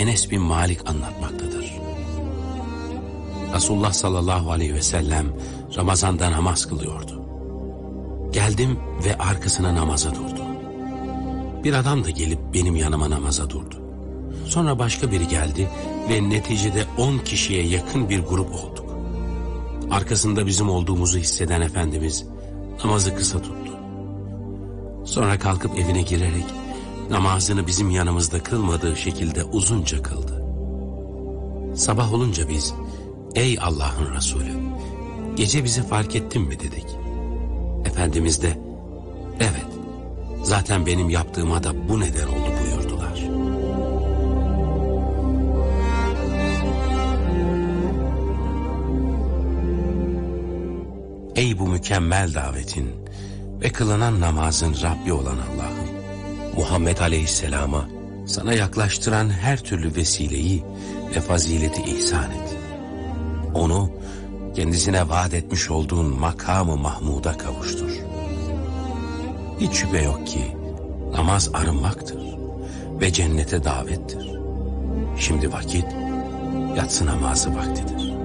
Enes bin Malik anlatmaktadır. Resulullah sallallahu aleyhi ve sellem Ramazan'da namaz kılıyordu. Geldim ve arkasına namaza durdu. Bir adam da gelip benim yanıma namaza durdu. Sonra başka biri geldi ve neticede 10 kişiye yakın bir grup olduk. Arkasında bizim olduğumuzu hisseden Efendimiz namazı kısa tuttu. Sonra kalkıp evine girerek namazını bizim yanımızda kılmadığı şekilde uzunca kıldı. Sabah olunca biz, ey Allah'ın Resulü, gece bizi fark ettin mi dedik. Efendimiz de, evet, zaten benim yaptığıma da bu neden oldu buyurdular. Ey bu mükemmel davetin ve kılınan namazın Rabbi olan Allah'ım, Muhammed Aleyhisselam'a sana yaklaştıran her türlü vesileyi ve fazileti ihsan et. Onu kendisine vaat etmiş olduğun makamı Mahmud'a kavuştur. Hiç şüphe yok ki namaz arınmaktır ve cennete davettir. Şimdi vakit yatsı namazı vaktidir.